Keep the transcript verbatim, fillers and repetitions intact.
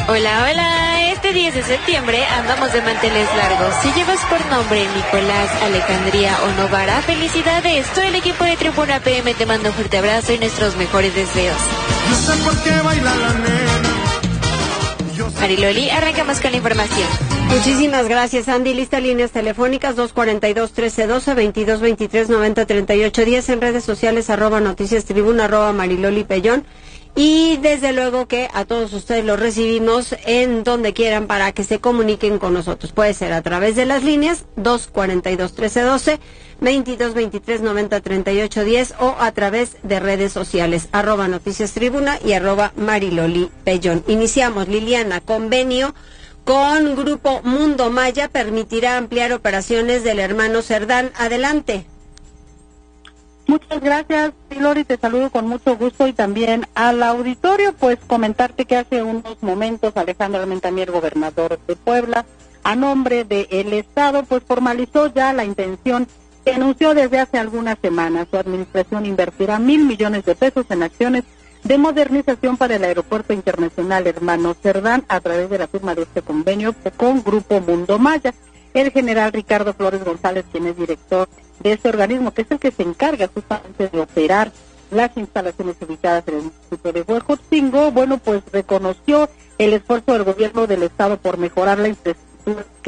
Hola, hola, este diez de septiembre andamos de manteles largos. Si llevas por nombre Nicolás, Alejandría o Novara, felicidades. Todo el equipo de Tribuna P M te manda un fuerte abrazo y nuestros mejores deseos. Yo sé por qué baila la nena. Mariloli, arrancamos con la información. Muchísimas gracias, Andy. Lista líneas telefónicas dos cuarenta y dos, trece doce, veintidós veintitrés, noventa treinta y ocho diez, en redes sociales arroba noticias tribuna, arroba Mariloli Pellón. Y desde luego que a todos ustedes los recibimos en donde quieran para que se comuniquen con nosotros. Puede ser a través de las líneas dos cuarenta y dos, trece doce, veintidós veintitrés, noventa treinta y ocho diez o a través de redes sociales arroba noticias tribuna y arroba Mariloli Pellón. Iniciamos, Liliana. Convenio con Grupo Mundo Maya permitirá ampliar operaciones del hermano Cerdán. Adelante. Muchas gracias, Lori, te saludo con mucho gusto y también al auditorio, pues comentarte que hace unos momentos Alejandro Armentamier, gobernador de Puebla, a nombre del Estado, pues formalizó ya la intención que anunció desde hace algunas semanas. Su administración invertirá mil millones de pesos en acciones de modernización para el Aeropuerto Internacional Hermano Cerdán a través de la firma de este convenio con Grupo Mundo Maya. El general Ricardo Flores González, quien es director de este organismo, que es el que se encarga justamente de operar las instalaciones ubicadas en el municipio de Huejotzingo, bueno, pues reconoció el esfuerzo del gobierno del Estado por mejorar la infraestructura